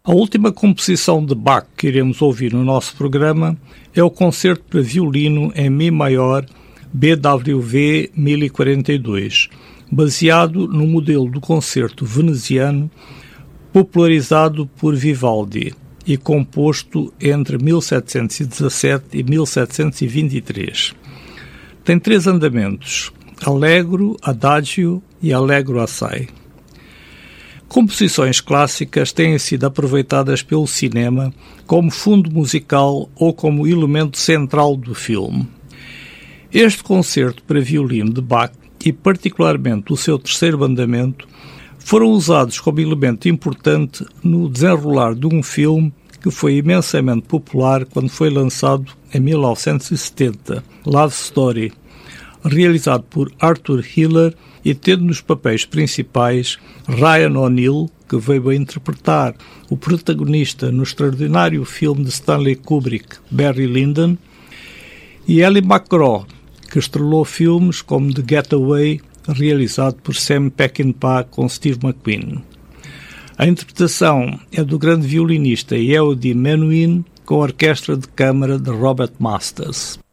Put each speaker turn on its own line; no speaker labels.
A última composição de Bach que iremos ouvir no nosso programa é o Concerto para Violino em Mi maior BWV 1042, baseado no modelo do concerto veneziano popularizado por Vivaldi e composto entre 1717 e 1723. Tem 3 andamentos: Allegro, Adagio e Allegro assai. Composições clássicas têm sido aproveitadas pelo cinema como fundo musical ou como elemento central do filme. Este concerto para violino de Bach, e particularmente o seu terceiro andamento, foram usados como elemento importante no desenrolar de um filme que foi imensamente popular quando foi lançado em 1970, Love Story, realizado por Arthur Hiller e tendo nos papéis principais Ryan O'Neal, que veio a interpretar o protagonista no extraordinário filme de Stanley Kubrick, Barry Lyndon, e Ally McGraw, que estrelou filmes como The Getaway, realizado por Sam Peckinpah com Steve McQueen. A interpretação é do grande violinista Yehudi Menuhin, com a orquestra de câmara de Robert Masters.